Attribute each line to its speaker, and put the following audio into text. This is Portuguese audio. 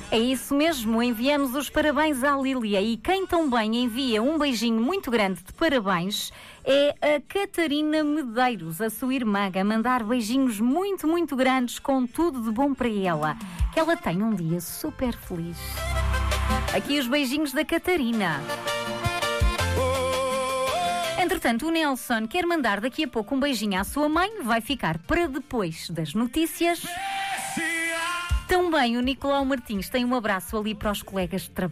Speaker 1: É isso mesmo, enviamos os parabéns à Lília e quem também envia um beijinho muito grande de parabéns é a Catarina Medeiros, a sua irmã, a mandar beijinhos muito, muito grandes com tudo de bom para ela. Que ela tenha um dia super feliz. Aqui os beijinhos da Catarina. Entretanto, o Nelson quer mandar daqui a pouco um beijinho à sua mãe, vai ficar para depois das notícias. Também o Nicolau Martins tem um abraço ali para os colegas de trabalho.